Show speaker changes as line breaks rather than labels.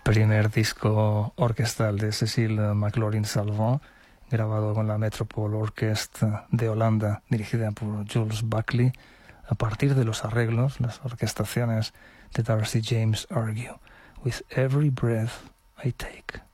primer disco orquestal de Cécile McLaurin-Salvant, grabado con la Metropole Orchestra de Holanda, dirigida por Jules Buckley, a partir de los arreglos, las orquestaciones de Darcy James Argue, With Every Breath I Take.